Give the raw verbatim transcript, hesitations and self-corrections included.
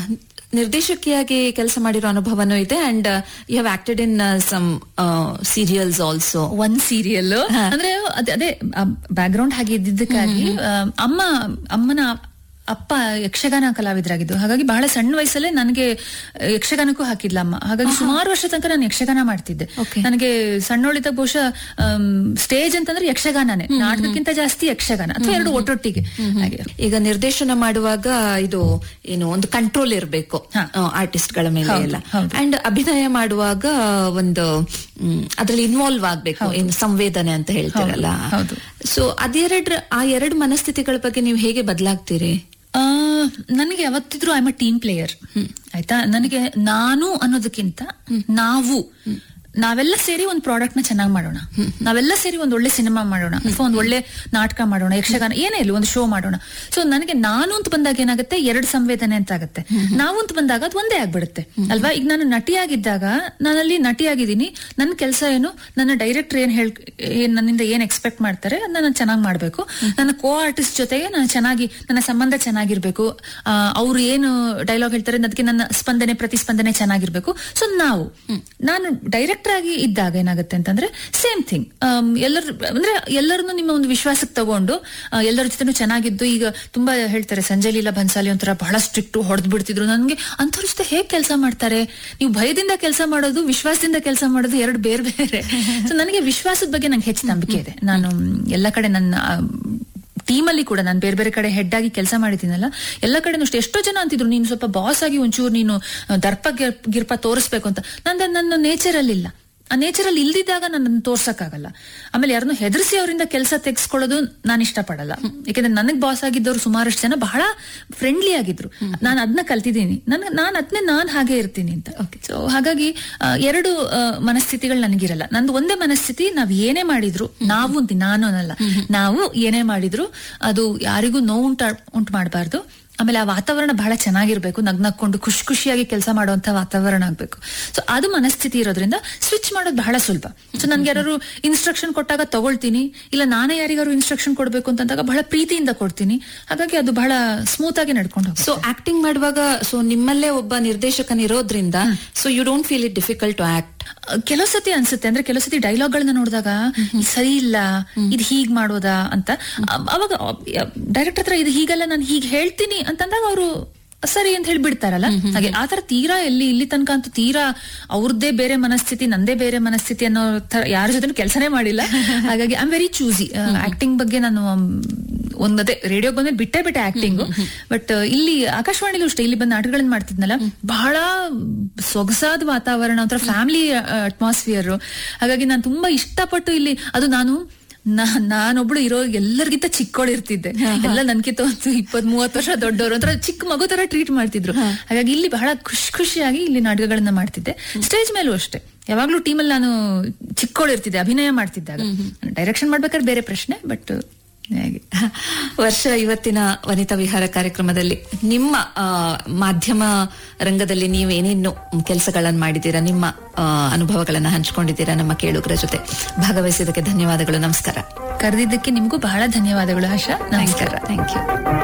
ನಿರ್ದೇಶಕಿಯಾಗಿ ಕೆಲಸ ಮಾಡಿರೋ ಅನುಭವನೂ ಇದೆ and you have acted in some serials also. ಒಂದ್ ಸೀರಿಯಲ್ ಅಂದ್ರೆ ಅದೇ ಅದೇ ಬ್ಯಾಕ್ ಗ್ರೌಂಡ್ ಹಾಗೆ ಇದ್ದಿದ್ದಕ್ಕಾಗಿ ಅಮ್ಮ ಅಮ್ಮನ ಅಪ್ಪ ಯಕ್ಷಗಾನ ಕಲಾವಿದರಾಗಿದ್ದು, ಹಾಗಾಗಿ ಬಹಳ ಸಣ್ಣ ವಯಸ್ಸಲ್ಲೇ ನನಗೆ ಯಕ್ಷಗಾನಕ್ಕೂ ಹಾಕಿದ್ಲ ಅಮ್ಮ. ಹಾಗಾಗಿ ಸುಮಾರು ವರ್ಷ ತನಕ ನಾನು ಯಕ್ಷಗಾನ ಮಾಡ್ತಿದ್ದೆ. ನನಗೆ ಸಣ್ಣೊಳಿದ್ದಾಗ ಬಹುಶಃ ಸ್ಟೇಜ್ ಅಂತಂದ್ರೆ ಯಕ್ಷಗಾನನೇ, ನಾಟಕಕ್ಕಿಂತ ಜಾಸ್ತಿ ಯಕ್ಷಗಾನ ಅಥವಾ ಎರಡು ಒಟ್ಟೊಟ್ಟಿಗೆ. ಹಾಗೆ ಈಗ ನಿರ್ದೇಶನ ಮಾಡುವಾಗ ಇದು ಏನು ಒಂದು ಕಂಟ್ರೋಲ್ ಇರಬೇಕು ಆರ್ಟಿಸ್ಟ್ ಗಳ ಮೇಲೆ ಎಲ್ಲ, ಅಂಡ್ ಅಭಿನಯ ಮಾಡುವಾಗ ಒಂದು ಅದ್ರಲ್ಲಿ ಇನ್ವಾಲ್ವ್ ಆಗ್ಬೇಕು, ಏನು ಸಂವೇದನೆ ಅಂತ ಹೇಳ್ತೀರಲ್ಲ. ಸೊ ಅದೆರಡು ಆ ಎರಡು ಮನಸ್ಥಿತಿಗಳ ಬಗ್ಗೆ ನೀವು ಹೇಗೆ ಬದಲಾಗ್ತೀರಿ? ಆ ನನಗೆ ಯಾವತ್ತಿದ್ರು I am a team player. ಆಯ್ತಾ, ನನಗೆ ನಾನು ಅನ್ನೋದಕ್ಕಿಂತ ನಾವು ನಾವೆಲ್ಲ ಸೇರಿ ಒಂದು ಪ್ರಾಡಕ್ಟ್ ನ ಚೆನ್ನಾಗಿ ಮಾಡೋಣ, ನಾವೆಲ್ಲ ಸೇರಿ ಒಂದ್ ಒಳ್ಳೆ ಸಿನಿಮಾ ಮಾಡೋಣ ಅಥವಾ ಒಂದ್ ಒಳ್ಳೆ ನಾಟಕ ಮಾಡೋಣ, ಯಕ್ಷಗಾನ ಏನೇ ಇಲ್ಲ ಒಂದು ಶೋ ಮಾಡೋಣ. ಸೊ ನನಗೆ ನಾನು ಅಂತ ಬಂದಾಗ ಏನಾಗುತ್ತೆ, ಎರಡು ಸಂವೇದನೆ ಅಂತ ಆಗುತ್ತೆ. ನಾವು ಅಂತ ಬಂದಾಗ ಅದು ಒಂದೇ ಆಗ್ಬಿಡುತ್ತೆ ಅಲ್ವಾ. ಈಗ ನಾನು ನಟಿಯಾಗಿದ್ದಾಗ ನಾನಲ್ಲಿ ನಟಿಯಾಗಿದ್ದೀನಿ, ನನ್ನ ಕೆಲಸ ಏನು, ನನ್ನ ಡೈರೆಕ್ಟರ್ ಏನ್ ಹೇಳ್ ಏನ್ ನನ್ನಿಂದ ಏನ್ ಎಕ್ಸ್ಪೆಕ್ಟ್ ಮಾಡ್ತಾರೆ ಅದನ್ನ ನಾನು ಚೆನ್ನಾಗಿ ಮಾಡ್ಬೇಕು. ನನ್ನ ಕೋ ಆರ್ಟಿಸ್ಟ್ ಜೊತೆಗೆ ನಾನು ಚೆನ್ನಾಗಿ, ನನ್ನ ಸಂಬಂಧ ಚೆನ್ನಾಗಿರ್ಬೇಕು, ಅವ್ರು ಏನು ಡೈಲಾಗ್ ಹೇಳ್ತಾರೆ ಅದಕ್ಕೆ ನನ್ನ ಸ್ಪಂದನೆ ಪ್ರತಿಸ್ಪಂದನೆ ಚೆನ್ನಾಗಿರ್ಬೇಕು. ಸೊ ನಾವು ನಾನು ಡೈರೆಕ್ಟ್ ಆಗಿ ಇದ್ದಾಗ ಏನಾಗುತ್ತೆ ಅಂತಂದ್ರೆ ಸೇಮ್ ಥಿಂಗ್, ಎಲ್ಲರೂ ಅಂದ್ರೆ ಎಲ್ಲರನ್ನು ನಿಮ್ಮ ಒಂದು ವಿಶ್ವಾಸಕ್ಕೆ ತಗೊಂಡು ಎಲ್ಲರ ಜೊತೆನೂ ಚೆನ್ನಾಗಿದ್ದು. ಈಗ ತುಂಬಾ ಹೇಳ್ತಾರೆ ಸಂಜಯ್ ಲೀಲಾ ಬನ್ಸಾಲಿ ಒಂಥರ ಬಹಳ ಸ್ಟ್ರಿಕ್ಟ್, ಹೊಡೆದ್ ಬಿಡ್ತಿದ್ರು. ನನ್ಗೆ ಅಂಥವ್ರ ಜೊತೆ ಹೇಗ್ ಕೆಲಸ ಮಾಡ್ತಾರೆ? ನೀವು ಭಯದಿಂದ ಕೆಲಸ ಮಾಡೋದು, ವಿಶ್ವಾಸದಿಂದ ಕೆಲಸ ಮಾಡೋದು ಎರಡು ಬೇರೆ ಬೇರೆ. ಸೊ ನನಗೆ ವಿಶ್ವಾಸದ ಬಗ್ಗೆ ನಂಗೆ ಹೆಚ್ಚು ನಂಬಿಕೆ ಇದೆ. ನಾನು ಎಲ್ಲ ಕಡೆ ನನ್ನ ಟೀಮಲ್ಲಿ ಕೂಡ ನಾನು ಬೇರೆ ಬೇರೆ ಕಡೆ ಹೆಡ್ ಆಗಿ ಕೆಲಸ ಮಾಡಿದ್ದೀನಲ್ಲ, ಎಲ್ಲ ಕಡೆ ಅಷ್ಟು ಎಷ್ಟೋ ಜನ ಅಂತಿದ್ರು ನೀನು ಸ್ವಲ್ಪ ಬಾಸ್ ಆಗಿ ಒಂಚೂರು ನೀನು ದರ್ಪ ಗಿರ್ಪ ತೋರಿಸ್ಬೇಕು ಅಂತ. ನಂದು ನನ್ನ ನೇಚರ್ ಅಲ್ಲಿ ಇಲ್ಲ. ಆ ನೇಚರ್ ಅಲ್ಲಿ ಇಲ್ದಿದ್ದಾಗ ನನ್ನ ತೋರ್ಸಕ್ಕಾಗಲ್ಲ. ಆಮೇಲೆ ಯಾರನ್ನು ಹೆದರ್ಸಿ ಅವರಿಂದ ಕೆಲಸ ತೆಗೆಸ್ಕೊಳ್ಳೋದು ನಾನು ಇಷ್ಟಪಡಲ್ಲ. ಯಾಕಂದ್ರೆ ನನಗ್ ಬಾಸ್ ಆಗಿದ್ದವ್ರು ಸುಮಾರಷ್ಟು ಜನ ಬಹಳ ಫ್ರೆಂಡ್ಲಿ ಆಗಿದ್ರು. ನಾನು ಅದನ್ನ ಕಲ್ತಿದ್ದೀನಿ, ನನ್ ನಾನ್ ಅದನ್ನೇ ನಾನ್ ಹಾಗೆ ಇರ್ತೀನಿ ಅಂತ. ಸೊ ಹಾಗಾಗಿ ಎರಡು ಮನಸ್ಥಿತಿಗಳು ನನಗಿರಲ್ಲ. ನಂದು ಒಂದೇ ಮನಸ್ಥಿತಿ, ನಾವ್ ಏನೇ ಮಾಡಿದ್ರು, ನಾವು ಅಂತ ನಾನು ಅನ್ನಲ್ಲ, ನಾವು ಏನೇ ಮಾಡಿದ್ರು ಅದು ಯಾರಿಗೂ ನೋವು ಉಂಟ ಉಂಟು ಮಾಡಬಾರ್ದು. ಆಮೇಲೆ ಆ ವಾತಾವರಣ ಬಹಳ ಚೆನ್ನಾಗಿರ್ಬೇಕು, ನಗ್ನಕ್ಕೊಂಡು ಖುಷಿ ಖುಷಿಯಾಗಿ ಕೆಲಸ ಮಾಡುವಂತ ವಾತಾವರಣ ಆಗ್ಬೇಕು. ಸೊ ಅದು ಮನಸ್ಥಿತಿ ಇರೋದ್ರಿಂದ ಸ್ವಿಚ್ ಮಾಡೋದು ಬಹಳ ಸುಲಭ. ಸೊ ನನ್ಗೆ ಯಾರು ಇನ್ಸ್ಟ್ರಕ್ಷನ್ ಕೊಟ್ಟಾಗ ತಗೊಳ್ತೀನಿ, ಇಲ್ಲ ನಾನೇ ಯಾರಿಗಾರು ಇನ್ಸ್ಟ್ರಕ್ಷನ್ ಕೊಡ್ಬೇಕು ಅಂತಂದಾಗ ಬಹಳ ಪ್ರೀತಿಯಿಂದ ಕೊಡ್ತೀನಿ. ಹಾಗಾಗಿ ಅದು ಬಹಳ ಸ್ಮೂತ್ ಆಗಿ ನಡ್ಕೊಂಡು. ಸೊ ಆಕ್ಟಿಂಗ್ ಮಾಡುವಾಗ ಸೊ ನಿಮ್ಮಲ್ಲೇ ಒಬ್ಬ ನಿರ್ದೇಶಕನಿರೋದ್ರಿಂದ so you don't feel it difficult to act? ಕೆಲವು ಸತಿ ಅನ್ಸುತ್ತೆ, ಅಂದ್ರೆ ಕೆಲವು ಸತಿ ಡೈಲಾಗ್ ಗಳನ್ನ ನೋಡಿದಾಗ ಸರಿ ಇಲ್ಲ, ಇದು ಹೀಗ್ ಮಾಡೋದಾ ಅಂತ. ಅವಾಗ ಡೈರೆಕ್ಟರ್ ಹತ್ರ ಇದು ಹೀಗಲ್ಲ, ನಾನು ಹೀಗ್ ಹೇಳ್ತೀನಿ ಅಂತಂದಾಗ ಅವರು ಸರಿ ಅಂತ ಹೇಳಿ ಬಿಡ್ತಾರಲ್ಲ. ಹಾಗೆ ಆತರ ತೀರಾ ಎಲ್ಲಿ ಇಲ್ಲಿ ತನಕ ಅಂತೂ ತೀರಾ ಅವ್ರದ್ದೇ ಬೇರೆ ಮನಸ್ಥಿತಿ, ನಂದೇ ಬೇರೆ ಮನಸ್ಥಿತಿ ಅನ್ನೋ ತರ ಯಾರ ಜೊತೆ ಕೆಲಸನೇ ಮಾಡಿಲ್ಲ. ಹಾಗಾಗಿ I am very choosy. Acting ಬಗ್ಗೆ ನಾನು ಒಂದೇ ರೇಡಿಯೋ ಬಂದ್ರೆ ಬಿಟ್ಟೆ ಬಿಟ್ಟೆ ಆಕ್ಟಿಂಗು. ಬಟ್ ಇಲ್ಲಿ ಆಕಾಶವಾಣಿಲೂ ಅಷ್ಟೇ, ಇಲ್ಲಿ ಬಂದು ನಾಟಕಗಳನ್ನ ಮಾಡ್ತಿದ್ನಲ್ಲ, ಬಹಳ ಸೊಗಸಾದ ವಾತಾವರಣ, ಒಂಥರ ಫ್ಯಾಮಿಲಿ ಅಟ್ಮಾಸ್ಫಿಯರ್. ಹಾಗಾಗಿ ನಾನು ತುಂಬಾ ಇಷ್ಟಪಟ್ಟು ಇಲ್ಲಿ, ಅದು ನಾನು ನಾನೊಬ್ಳು ಇರೋ ಎಲ್ಲರಿಗಿಂತ ಚಿಕ್ಕೋಳಿರ್ತಿದ್ದೆ, ಎಲ್ಲ ನನ್ಕಿಂತ ಒಂದು ಇಪ್ಪತ್ ಮೂವತ್ತು ವರ್ಷ ದೊಡ್ಡವರು, ಒಂಥರ ಚಿಕ್ಕ ಮಗು ತರ ಟ್ರೀಟ್ ಮಾಡ್ತಿದ್ರು. ಹಾಗಾಗಿ ಇಲ್ಲಿ ಬಹಳ ಖುಷಿ ಖುಷಿಯಾಗಿ ಇಲ್ಲಿ ನಾಟಕಗಳನ್ನ ಮಾಡ್ತಿದ್ದೆ. ಸ್ಟೇಜ್ ಮೇಲೂ ಅಷ್ಟೇ, ಯಾವಾಗ್ಲೂ ಟೀಮಲ್ಲಿ ನಾನು ಚಿಕ್ಕೋಳಿರ್ತಿದ್ದೆ ಅಭಿನಯ ಮಾಡ್ತಿದ್ದಾಗ. ಡೈರೆಕ್ಷನ್ ಮಾಡ್ಬೇಕಾದ್ರೆ ಬೇರೆ ಪ್ರಶ್ನೆ. ಬಟ್ ವರ್ಷ ಇವತ್ತಿನ ವನಿತಾ ವಿಹಾರ ಕಾರ್ಯಕ್ರಮದಲ್ಲಿ ನಿಮ್ಮ ಮಾಧ್ಯಮ ರಂಗದಲ್ಲಿ ನೀವು ಏನೇನು ಕೆಲಸಗಳನ್ನು ಮಾಡಿದ್ದೀರಾ, ನಿಮ್ಮ ಅನುಭವಗಳನ್ನ ಹಂಚಿಕೊಂಡಿದ್ದೀರಾ ನಮ್ಮ ಕೇಳುಗರ ಜೊತೆ. ಭಾಗವಹಿಸಿದ್ದಕ್ಕೆ ಧನ್ಯವಾದಗಳು. ನಮಸ್ಕಾರ. ಕರೆದಿದ್ದಕ್ಕೆ ನಿಮಗೂ ಬಹಳ ಧನ್ಯವಾದಗಳು ಆಶಾ. ನಮಸ್ಕಾರ. Thank you.